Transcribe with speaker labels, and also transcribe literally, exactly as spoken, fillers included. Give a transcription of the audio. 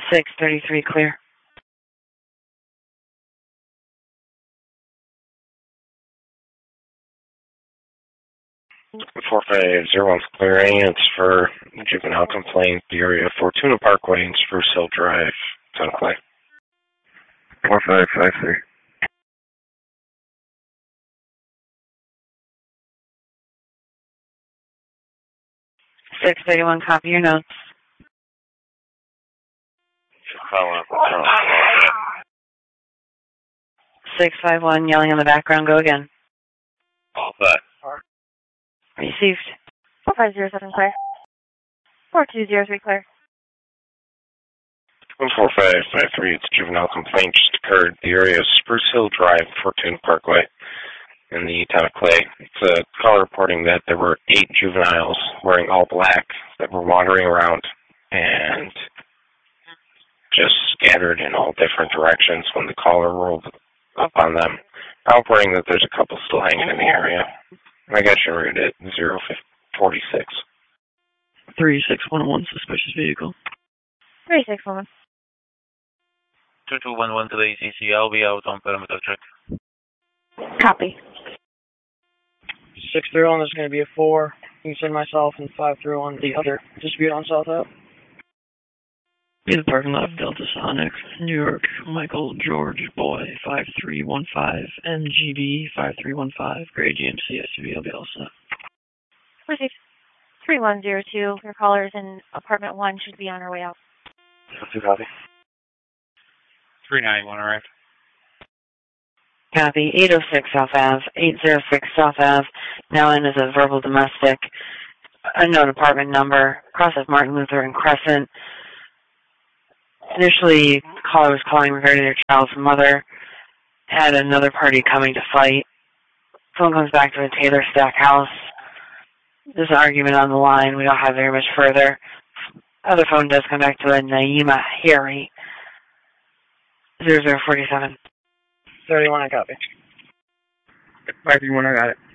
Speaker 1: six thirty-three, clear.
Speaker 2: four five zero one's clearing. It's for juvenile complaint, the area Fortuna Parkway and Spruce Hill Drive, Town of Clay. four five five three.
Speaker 1: six thirty-one, copy your notes. six five one, yelling in the background, go again.
Speaker 2: All set.
Speaker 1: Received.
Speaker 3: four five zero seven, clear. four two zero three, clear.
Speaker 2: one four five five three, it's a juvenile complaint just occurred. The area is Spruce Hill Drive, Fortuna Parkway, in the town of Clay. It's a call reporting that there were eight juveniles wearing all black that were wandering around and just scattered in all different directions when the caller rolled up on them. I'm reporting that there's a couple still hanging in the area. I got you route at zero forty-six.
Speaker 4: three six one one, suspicious vehicle.
Speaker 3: three six one one.
Speaker 5: two two one one to the A C C. I'll be out on perimeter check.
Speaker 3: Copy.
Speaker 4: six three one, there's going to be a four. You can send myself and five three one, the other. Dispute on South Ave. In the parking lot of Delta Sonic, New York, Michael George Boy, five three one five, M G B five three one five, Grade G M C S U V, I'll be all set.
Speaker 3: Received. three one zero two, your callers in apartment one should be on our way out.
Speaker 2: Two copy.
Speaker 5: three ninety-one, arrived.
Speaker 1: Copy. eight oh six South Ave, eight oh six South Ave, now in as a verbal domestic. Unknown apartment number, across of Martin Luther and Crescent. Initially, caller was calling regarding their child's mother. Had another party coming to fight. Phone comes back to the Taylor Stack house. There's an argument on the line. We don't have very much further. Other phone does come back to a Naima Harry. zero zero four seven.
Speaker 4: thirty-one, I copy. five three one, I got it.